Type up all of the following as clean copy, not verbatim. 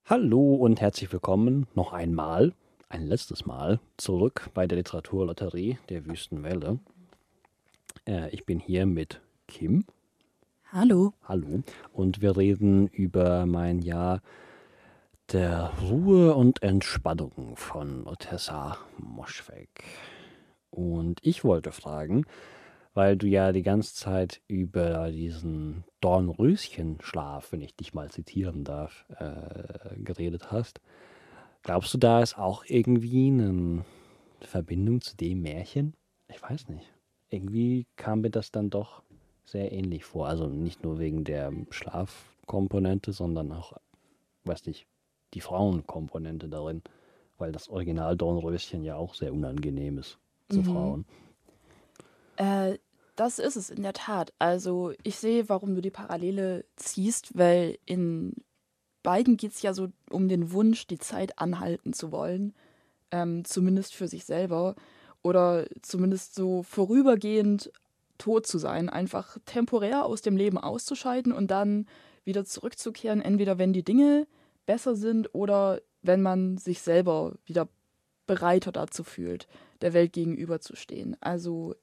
Hallo und herzlich willkommen noch einmal, ein letztes Mal, zurück bei der Literaturlotterie der Wüstenwelle. Ich bin hier mit Kim. Hallo. Hallo. Und wir reden über mein Jahr der Ruhe und Entspannung von Ottessa Moschweg. Und ich wollte fragen, weil du ja die ganze Zeit über diesen Dornröschenschlaf, wenn ich dich mal zitieren darf, geredet hast. Glaubst du, da ist auch irgendwie eine Verbindung zu dem Märchen? Ich weiß nicht. Irgendwie kam mir das dann doch sehr ähnlich vor. Also nicht nur wegen der Schlafkomponente, sondern auch, weiß nicht, die Frauenkomponente darin. Weil das Original Dornröschen ja auch sehr unangenehm ist zu Mhm. Frauen. Äh, Das ist es in der Tat. Also ich sehe, warum du die Parallele ziehst, weil in beiden geht es ja so um den Wunsch, die Zeit anhalten zu wollen, zumindest für sich selber oder zumindest so vorübergehend tot zu sein, einfach temporär aus dem Leben auszuscheiden und dann wieder zurückzukehren, entweder wenn die Dinge besser sind oder wenn man sich selber wieder bereiter dazu fühlt, der Welt gegenüberzustehen. Also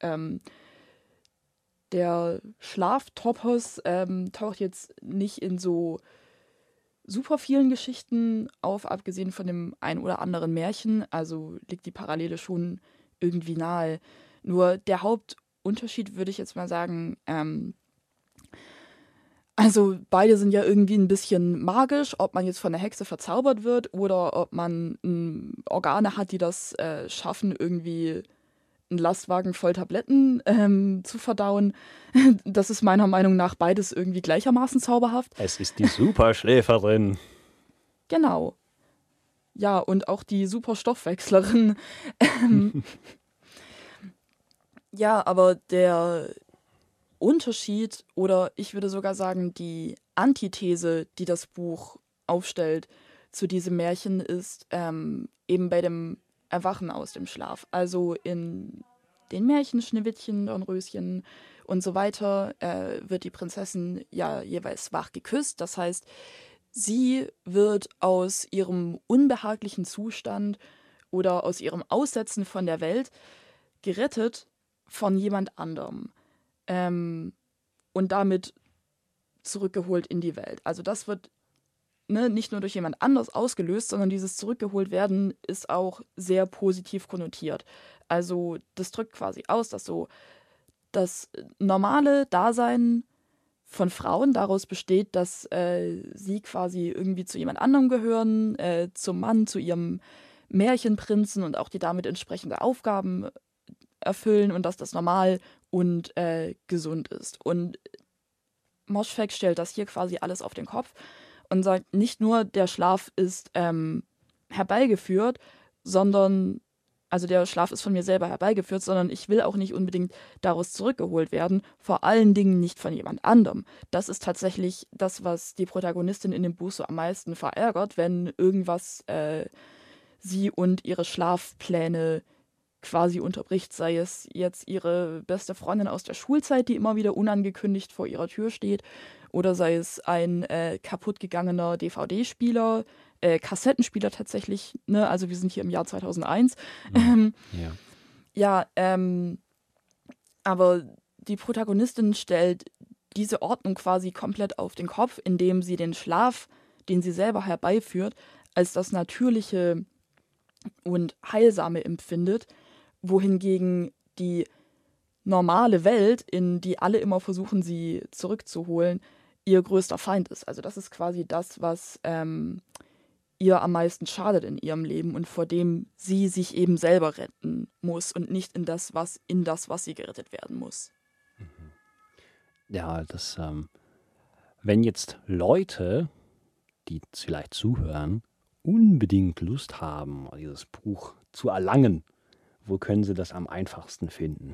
der Schlaftopos taucht jetzt nicht in so super vielen Geschichten auf, abgesehen von dem ein oder anderen Märchen. Also liegt die Parallele schon irgendwie nahe. Nur der Hauptunterschied würde ich jetzt mal sagen, also beide sind ja irgendwie ein bisschen magisch, ob man jetzt von der Hexe verzaubert wird oder ob man Organe hat, die das schaffen, irgendwie einen Lastwagen voll Tabletten zu verdauen. Das ist meiner Meinung nach beides irgendwie gleichermaßen zauberhaft. Es ist die Superschläferin. Genau. Ja, und auch die Superstoffwechslerin. Ähm, ja, aber der Unterschied oder ich würde sogar sagen, die Antithese, die das Buch aufstellt zu diesem Märchen, ist eben bei dem Erwachen aus dem Schlaf. Also in den Märchen Schneewittchen, Dornröschen und so weiter wird die Prinzessin ja jeweils wach geküsst. Das heißt, sie wird aus ihrem unbehaglichen Zustand oder aus ihrem Aussetzen von der Welt gerettet von jemand anderem. Ähm, und damit zurückgeholt in die Welt. Also das wird nicht nur durch jemand anders ausgelöst, sondern dieses zurückgeholt werden ist auch sehr positiv konnotiert. Also das drückt quasi aus, dass so das normale Dasein von Frauen daraus besteht, dass sie quasi irgendwie zu jemand anderem gehören, zum Mann, zu ihrem Märchenprinzen und auch die damit entsprechende Aufgaben erfüllen und dass das normal und gesund ist. Und Moschfegh stellt das hier quasi alles auf den Kopf und sagt, nicht nur der Schlaf ist herbeigeführt, sondern, also der Schlaf ist von mir selber herbeigeführt, sondern ich will auch nicht unbedingt daraus zurückgeholt werden, vor allen Dingen nicht von jemand anderem. Das ist tatsächlich das, was die Protagonistin in dem Buch so am meisten verärgert, wenn irgendwas sie und ihre Schlafpläne quasi unterbricht, sei es jetzt ihre beste Freundin aus der Schulzeit, die immer wieder unangekündigt vor ihrer Tür steht, oder sei es ein kaputtgegangener DVD-Spieler, Kassettenspieler tatsächlich, ne? Also wir sind hier im Jahr 2001. Hm. Ähm, Ja. ja, aber die Protagonistin stellt diese Ordnung quasi komplett auf den Kopf, indem sie den Schlaf, den sie selber herbeiführt, als das Natürliche und Heilsame empfindet, wohingegen die normale Welt, in die alle immer versuchen, sie zurückzuholen, ihr größter Feind ist. Also das ist quasi das, was ihr am meisten schadet in ihrem Leben und vor dem sie sich eben selber retten muss und nicht in das, was sie gerettet werden muss. Ja, wenn jetzt Leute, die vielleicht zuhören, unbedingt Lust haben, dieses Buch zu erlangen, wo können sie das am einfachsten finden?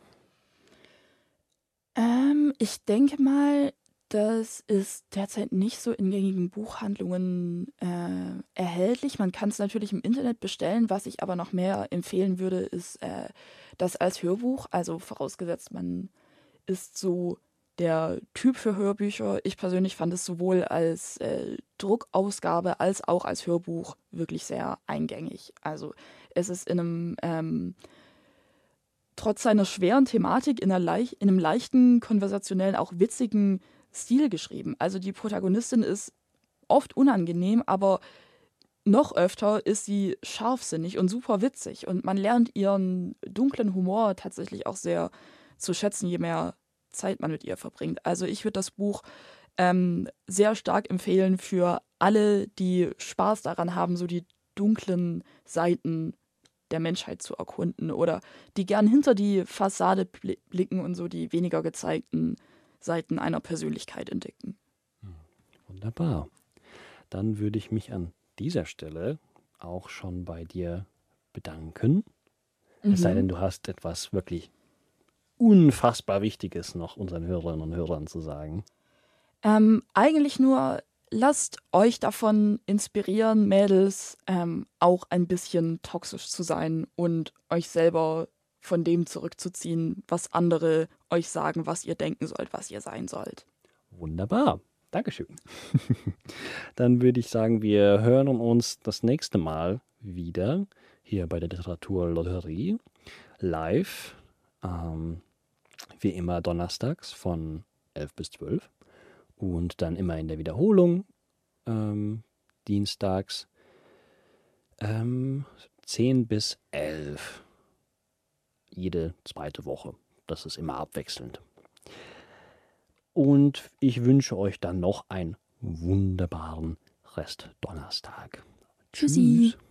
Ich denke mal, das ist derzeit nicht so in gängigen Buchhandlungen erhältlich. Man kann es natürlich im Internet bestellen. Was ich aber noch mehr empfehlen würde, ist das als Hörbuch. Also vorausgesetzt, man ist so der Typ für Hörbücher. Ich persönlich fand es sowohl als Druckausgabe als auch als Hörbuch wirklich sehr eingängig. Also es ist in einem trotz seiner schweren Thematik in einem leichten, konversationellen, auch witzigen Stil geschrieben. Also die Protagonistin ist oft unangenehm, aber noch öfter ist sie scharfsinnig und super witzig. Und man lernt ihren dunklen Humor tatsächlich auch sehr zu schätzen, je mehr Zeit man mit ihr verbringt. Also ich würde das Buch sehr stark empfehlen für alle, die Spaß daran haben, so die dunklen Seiten der Menschheit zu erkunden oder die gern hinter die Fassade blicken und so die weniger gezeigten Seiten einer Persönlichkeit entdecken. Wunderbar. Dann würde ich mich an dieser Stelle auch schon bei dir bedanken. Es sei denn, du hast etwas wirklich unfassbar Wichtiges noch unseren Hörerinnen und Hörern zu sagen. Eigentlich nur, lasst euch davon inspirieren, Mädels, auch ein bisschen toxisch zu sein und euch selber von dem zurückzuziehen, was andere euch sagen, was ihr denken sollt, was ihr sein sollt. Wunderbar. Dankeschön. Dann würde ich sagen, wir hören uns das nächste Mal wieder hier bei der Literaturlotterie live. Wie immer donnerstags von 11 bis 12 und dann immer in der Wiederholung dienstags 10 bis 11. Jede zweite Woche. Das ist immer abwechselnd. Und ich wünsche euch dann noch einen wunderbaren Rest Donnerstag. Tschüssi. Tschüss.